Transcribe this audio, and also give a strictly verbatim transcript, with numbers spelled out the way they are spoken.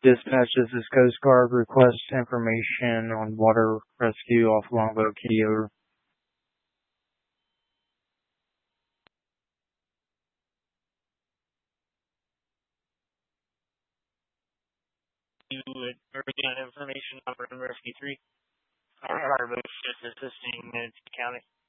Dispatch, this is Coast Guard. Request information on water rescue off Longboat Key. Over. You would bring information on Rescue three. Our boat is assisting the county.